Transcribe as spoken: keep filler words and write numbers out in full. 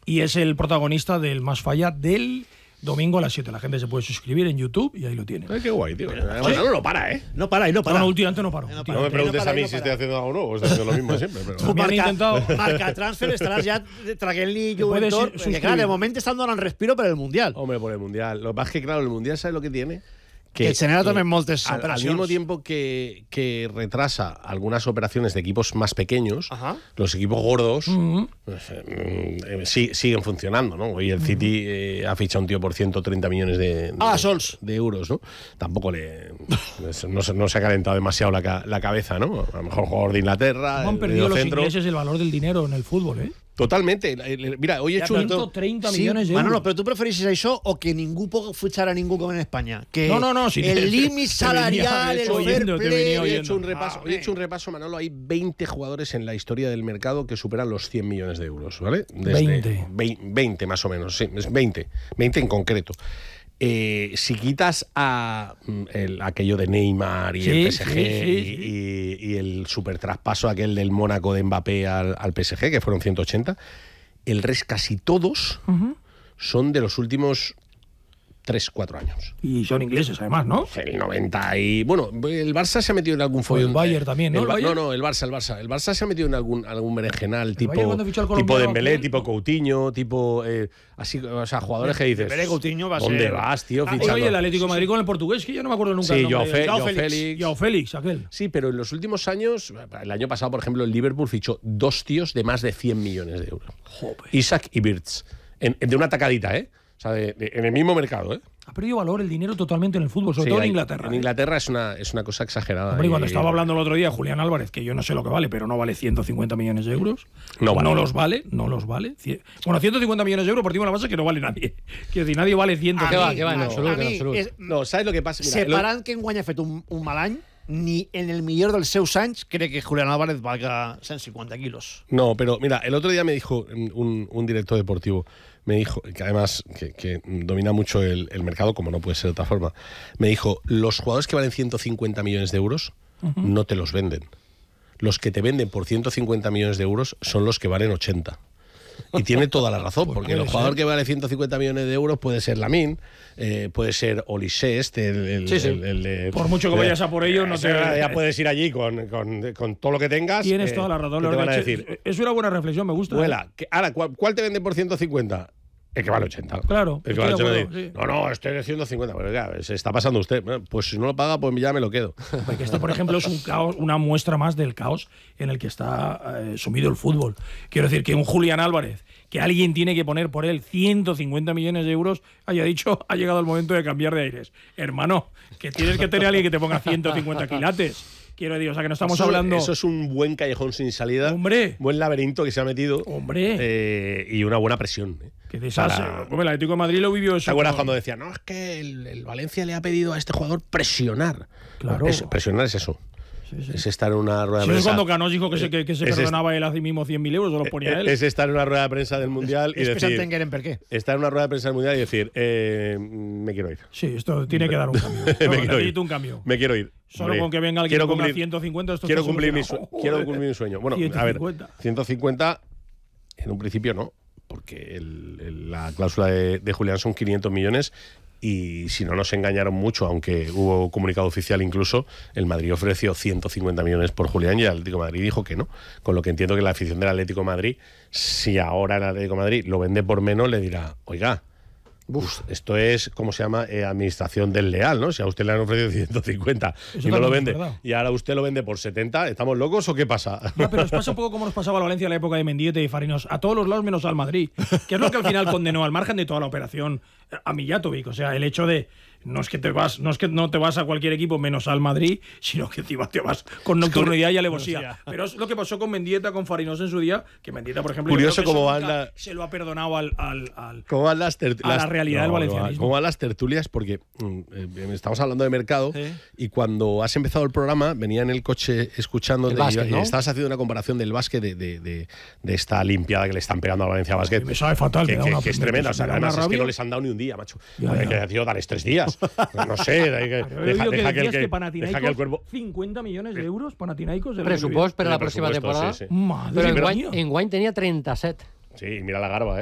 y es el protagonista del Más Falla del domingo a las siete. La gente se puede suscribir en YouTube y ahí lo tiene. Ay, qué guay, tío. Además, no, no para, ¿eh? No para y no para. No, no, últimamente no paro. No, No para. me preguntes no para, a mí no si para. estoy haciendo algo nuevo, estoy haciendo lo mismo de siempre. Pero... Tu Me han marca, intentado- marca transfer estaràs ja traguent-li Te puedes juventud. suscribir. Perquè, clar, de moment estan donant respiro per el Mundial. Hombre, por el Mundial. Lo que pasa es que, claro, el Mundial, ¿sabes lo que tiene? Que genera también moltes al, al operaciones. mismo tiempo que, que retrasa algunas operaciones de equipos más pequeños, Ajá. los equipos gordos Ujú. pues, eh, eh, sí, siguen funcionando, ¿no? Hoy el City eh, ha fichado un tío por ciento treinta millones de, de, Ah, sols. de euros, ¿no? Tampoco le... no, se, no se ha calentado demasiado la, ca- la cabeza, ¿no? A lo mejor jugador de Inglaterra, ¿Cómo han el perdido los mediocentro. ingleses el valor del dinero en el fútbol, eh? Totalmente. El- el- Mira, hoy he Ya, hecho pero un... tú- ciento treinta Sí, millones de Manolo, euros. però tu prefereixes això o que ningú pugui fitxar a ningú com en Espanya? Que No, no, no, si te- el límit te venía, salarial, de el hecho, fair oyendo, te play... venía Hoy he oyendo. hecho un repaso, Ah, hoy he hecho un repaso, Manolo. Hay veinte jugadores en la historia del mercado que superan los cien millones de euros, ¿vale? veinte. vei- veinte más o menos, sí, es veinte. veinte en concreto. Eh, si quitas a mm, el, aquello de Neymar y Sí, el P S G sí, sí, y, sí. y- y el super traspaso aquel del Mónaco de Mbappé al, al P S G, que fueron ciento ochenta, el resto, casi todos, Ujú. son de los últimos tres, cuatro años. Y son ingleses, además, ¿no? El noventa y... Bueno, el Barça se ha metido en algún O follón. el Bayern también, ¿no? El ¿El Ba- Bayern? no, no, el Barça, el Barça. El Barça se ha metido en algún, algún berenjenal tipo, Bayern cuando fichó al tipo colombiano Dembélé, aquel, tipo ¿no? Coutinho, tipo... eh, así, o sea, jugadores que dices... Dembélé, Coutinho va a ¿Dónde ser- vas, tío? Ah, Fichando? Oye, el Atlético de Madrid con el portugués, que yo no me acuerdo nunca. Sí, el nombre Joao de- Fe- Joao Joao Félix. Félix. Joao Félix, aquel. Sí, pero en los últimos años, el año pasado, por ejemplo, el Liverpool fichó dos tíos de más de cien millones de euros. Joder. Isaac y Birch. En- en- de una tacadita, ¿eh? O sea, de- de- en el mismo mercado, ¿eh? Ha perdido valor el dinero totalmente en el fútbol, sobre Sí, todo en hay- Inglaterra. En ¿eh? Inglaterra es una, es una cosa exagerada. Hombre, y cuando Y- estaba hablando el otro día Julián Álvarez, que yo no sé lo que vale, pero no vale ciento cincuenta millones de euros. No vale. los vale, no los vale. Cie- Bueno, ciento cincuenta millones de euros partimos de la base que no vale nadie. Quiero decir, nadie vale ciento A cincuenta. mi- que va, en a- absolut, a en mi absolut. és- No, ¿sabes lo que pasa? Mira, lo- Separant que enguany ha fet un, un mal any, ni en el millor dels seus anys crec que Julián Álvarez valga cent cincuenta kilos. No, pero mira, el otro día me dijo un, un director deportivo, me dijo, que además que, que domina mucho el, el mercado, como no puede ser de otra forma, me dijo, los jugadores que valen ciento cincuenta millones de euros no te los venden. Los que te venden por ciento cincuenta millones de euros son los que valen ochenta. Y tiene toda la razón, Pues porque puede el jugador ser. que vale ciento cincuenta millones de euros puede ser Lamine, eh, puede ser Olise, este, el, el- Sí, sí. el- el de- Por mucho que vayas a por ellos, no te- Ya, ya puedes ir allí con, con- con todo lo que tengas. Tienes eh, toda la razón. ¿qué te van a Lorenzo. decir? Es una buena reflexión, me gusta. ¿eh? Vuela. que- ahora, ¿cuál, cuál te vende por ciento cincuenta? El que vale ochenta. Claro, El que estoy vale de ochenta. acuerdo, dice, sí. No, no, estoy de ciento cincuenta. Pero ya, se está pasando usted. Bueno, pues si no lo paga, pues ya me lo quedo. Porque este, por ejemplo, es un caos, una muestra más del caos en el que está eh, sumido el fútbol. Quiero decir que un Julián Álvarez, que alguien tiene que poner por él ciento cincuenta millones de euros, haya dicho, ha llegado el momento de cambiar de aires. Hermano, que tienes que tener a alguien que te ponga ciento cincuenta quilates. Quiero decir, o sea, que no estamos Eso- hablando... Eso es un buen callejón sin salida. Hombre. Buen laberinto que se ha metido. Hombre. eh, y una buena presión. ¿eh? Que de esas, Para- eh, hombre, el Atlético de Madrid lo vivió eso. ¿Te acuerdas con- cuando decía, no, es que el, el Valencia le ha pedido a este jugador presionar? Claro. Es- presionar es eso. Sí, sí. Es estar en una rueda de Sí, es prensa. cuando Canós dijo que se, que, que se Es- perdonaba él a sí mismo cien mil euros, o los ponía él. Es estar en una rueda de prensa del Mundial y És que decir... s'entengueren per què. Estar en una rueda de prensa del Mundial y decir, eh, me quiero ir. Sí, esto tiene que dar un cambio. me No, quiero ir. necesito un cambio. Me quiero ir. Solo Hombre, con que venga alguien quiero que ponga cumplir, ciento cincuenta, esto quiero está cumplir, mi solucionado. sue- quiero cumplir mi sueño. Bueno, ciento a ver, cincuenta. ciento cincuenta en un principio no, porque el- el- la cláusula de, de Julián son quinientos millones y si no nos engañaron mucho, aunque hubo comunicado oficial incluso, el Madrid ofreció ciento cincuenta millones por Julián y el Atlético de Madrid dijo que no. Con lo que entiendo que la afición del Atlético de Madrid, si ahora el Atlético de Madrid lo vende por menos, le dirá, oiga, uf, esto es, ¿cómo se llama? Eh, administración desleal, ¿no? Si a usted le han ofrecido ciento cincuenta Eso y no lo también es vende, verdad. y ahora usted lo vende por setenta, ¿estamos locos o qué pasa? Ya, pero os pasa un poco como nos pasaba a Valencia en la época de Mendieta y Farinos, a todos los lados menos al Madrid, que es lo que al final condenó, al margen de toda la operación, a Mijatovic. O sea, el hecho de no es que te vas, no es que no te vas a cualquier equipo menos al Madrid, sino que encima te vas con nocturnidad y alevosía. Pero es lo que pasó con Mendieta, con Farinos en su día, que Mendieta, por ejemplo, yo Curioso creo que eso cómo van nunca la- se lo ha perdonado al, al, al- ¿Cómo van las, ter- a la las- realidad del no, valencianismo. ¿Cómo van las tertulias? Porque mm, eh, estamos hablando de mercado Sí. y cuando has empezado el programa venía en el coche escuchando El de- básquet, y ¿no? estabas haciendo una comparación del básquet de, de, de, de esta limpiada que le están pegando a Valencia Basket. me sabe fatal, que, me da que- una- que es me- tremenda. me O sea, da una además es que rabia. no les han dado ni un día, macho. Ya, Joder, ya. que tío, dales tres días. No sé, hay que- Pero he deja, oído que deja que, el decías que, que Panathinaikos, deja que el cuerpo. cincuenta millones de euros, Panathinaikos. el año que Pressupost per a la Presupuesto, pròxima temporada. sí, sí. viene. Madre Però mía. enguany, enguany tenia trenta-set. Sí, mira la garba, ¿eh?